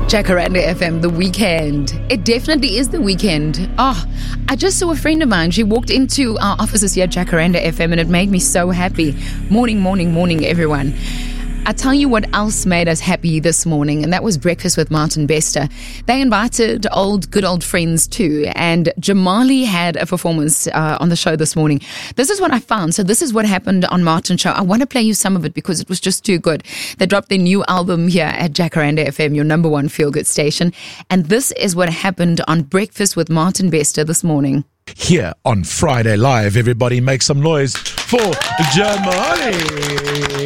Jacaranda FM, the weekend. It definitely is the weekend. I just saw a friend of mine. She walked into our offices here at Jacaranda FM and it made me so happy. Morning, everyone. I tell you what else made us happy this morning, and that was Breakfast with Martin Bester. They invited good old friends too, and Jamali had a performance on the show this morning. This is what I found. So this is what happened on Martin's show. I want to play you some of it because it was just too good. They dropped their new album here at Jacaranda FM, your number one feel-good station. And this is what happened on Breakfast with Martin Bester this morning. Here on Friday Live, everybody make some noise for Jamali.